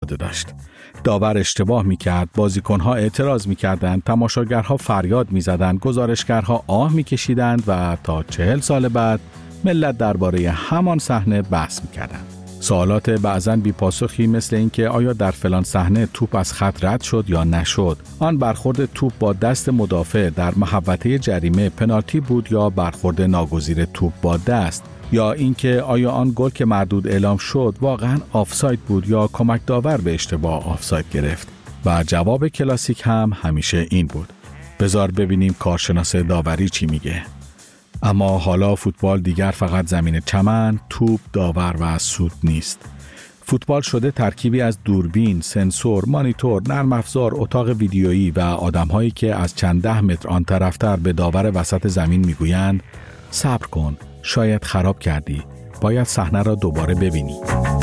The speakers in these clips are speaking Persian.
افتاده داشت. داور اشتباه میکرد، بازیکنها اعتراض میکردند، تماشاگرها فریاد میزدند، گزارشگرها آه میکشیدند و تا 40 سال بعد ملت درباره همان صحنه بحث میکردند. سوالات بعضاً بی‌پاسخی مثل اینکه آیا در فلان صحنه توپ از خط رد شد یا نشد، آن برخورد توپ با دست مدافع در محوطه جریمه پنالتی بود یا برخورد ناگزیر توپ با دست، یا اینکه آیا آن گل که مردود اعلام شد واقعاً آفساید بود یا کمک داور به اشتباه آفساید گرفت. و جواب کلاسیک هم همیشه این بود: بذار ببینیم کارشناس داوری چی میگه. اما حالا فوتبال دیگر فقط زمین چمن، توپ، داور و سود نیست. فوتبال شده ترکیبی از دوربین، سنسور، مانیتور، نرم افزار، اتاق ویدیویی و آدم‌هایی که از چند 10 متر آن طرفتر به داور وسط زمین میگویند صبر کن، شاید خراب کردی، باید صحنه را دوباره ببینی.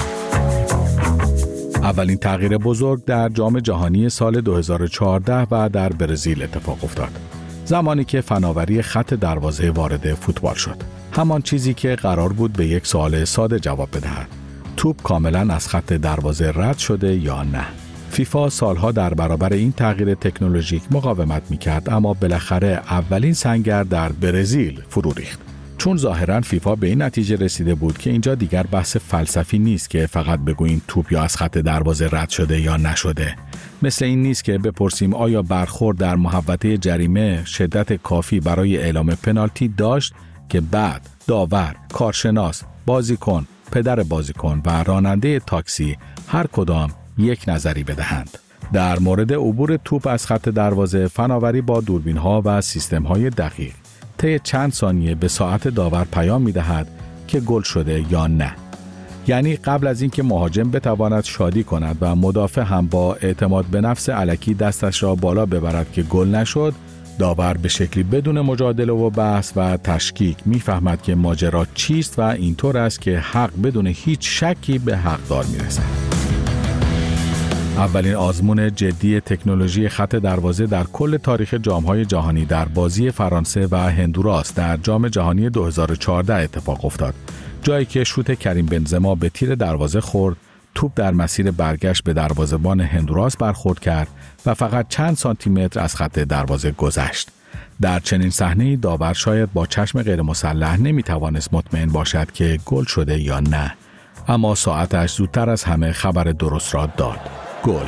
اولین تغییر بزرگ در جام جهانی سال 2014 و در برزیل اتفاق افتاد. زمانی که فناوری خط دروازه وارد فوتبال شد. همان چیزی که قرار بود به یک سوال ساده جواب بدهد: توپ کاملا از خط دروازه رد شده یا نه؟ فیفا سالها در برابر این تغییر تکنولوژیک مقاومت میکرد، اما بالاخره اولین سنگر در برزیل فرو ریخت. چون ظاهراً فیفا به این نتیجه رسیده بود که اینجا دیگر بحث فلسفی نیست که فقط بگوییم توپ یا از خط دروازه رد شده یا نشده. مثل این نیست که بپرسیم آیا برخورد در محوطه جریمه شدت کافی برای اعلام پنالتی داشت که بعد داور، کارشناس، بازیکن، پدر بازیکن و راننده تاکسی هر کدام یک نظری بدهند. در مورد عبور توپ از خط دروازه، فناوری با دوربین‌ها و سیستم‌های دقیق طی چند ثانیه به ساعت داور پیام می‌دهد که گل شده یا نه. یعنی قبل از اینکه مهاجم بتواند شادی کند و مدافع هم با اعتماد به نفس الکی دستش را بالا ببرد که گل نشد، داور به شکلی بدون مجادله و بحث و تشکیک می‌فهمد که ماجرا چیست و اینطور است که حق بدون هیچ شکی به حقدار می‌رسد. اولین آزمون جدی تکنولوژی خط دروازه در کل تاریخ جام‌های جهانی در بازی فرانسه و هندوراس در جام جهانی 2014 اتفاق افتاد. جایی که شوت کریم بنزما به تیر دروازه خورد، توپ در مسیر برگشت به دروازه‌بان هندوراس برخورد کرد و فقط چند سانتی متر از خط دروازه گذشت. در چنین صحنه‌ای داور شاید با چشم غیر مسلح نمی‌توانست مطمئن باشد که گل شده یا نه، اما ساعتش زودتر از همه خبر درست را داد: گل.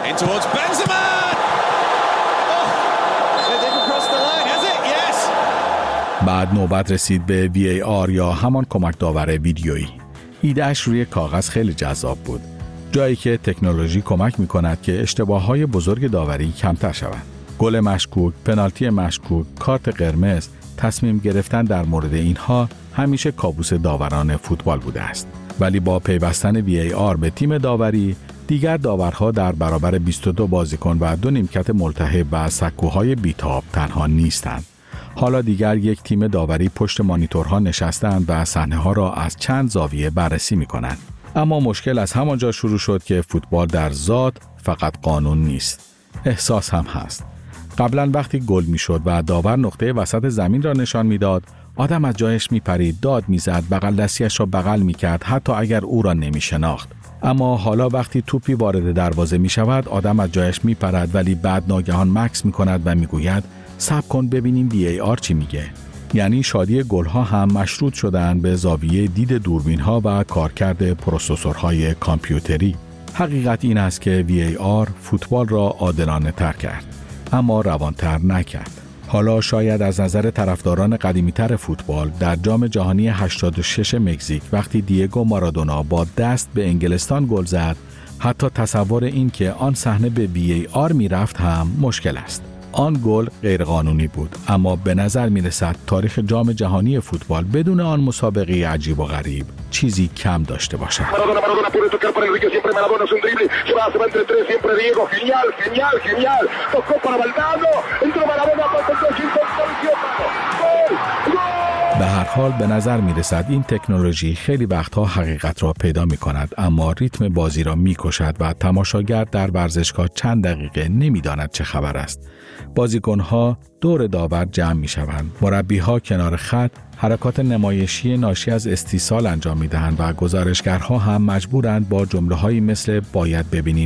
بعد نوبت رسید به VAR یا همان کمک داور ویدیویی. ایدهش روی کاغذ خیلی جذاب بود. جایی که تکنولوژی کمک می‌کند که اشتباه‌های بزرگ داوری کمتر شوند. گل مشکوک، پنالتی مشکوک، کارت قرمز، تصمیم گرفتن در مورد اینها همیشه کابوس داوران فوتبال بوده است. ولی با پیوستن VAR به تیم داوری، دیگر داورها در برابر 22 بازیکن و 2 نیمکت ملتهب و سکوهای بیتاب تنها نیستند. حالا دیگر یک تیم داوری پشت مانیتورها نشستند و صحنه‌ها را از چند زاویه بررسی می‌کنند. اما مشکل از همانجا شروع شد که فوتبال در ذات فقط قانون نیست، احساس هم هست. قبلا وقتی گل می‌شد و داور نقطه وسط زمین را نشان می‌داد، آدم از جایش می‌پرید، داد می‌زد، بغل دستیش را بغل می‌کرد، حتی اگر او را نمی‌شناخت. اما حالا وقتی توپی وارد دروازه می‌شود، آدم از جایش می‌پرد، ولی بعد ناگهان مکث می‌کند و می‌گوید صبر کن ببینیم VAR چی میگه. یعنی شادی گل‌ها هم مشروط شدن به زاویه دید دوربین‌ها و کارکرد پروسسورهای کامپیوتری. حقیقت این است که VAR فوتبال را عادلانه تر کرد، اما روانتر نکرد. حالا شاید از نظر طرفداران قدیمی‌تر فوتبال در جام جهانی 86 مکزیک وقتی دیگو مارادونا با دست به انگلستان گل زد، حتی تصور این که آن صحنه به VAR میرفت هم مشکل است. آن گل غیرقانونی بود، اما به نظر میرسد تاریخ جام جهانی فوتبال بدون آن مسابقه عجیب و غریب چیزی کم داشته باشد. به هر حال به نظر می رسد این تکنولوژی خیلی وقتها حقیقت را پیدا می کند، اما ریتم بازی را می کشد و تماشاگر در ورزشگاه چند دقیقه نمی داند چه خبر است. بازیکنها دور داور جمع می شوند. مربیها کنار خط حرکات نمایشی ناشی از استیصال انجام می دهند و گزارشگرها هم مجبورند با جمله‌هایی مثل باید ببینید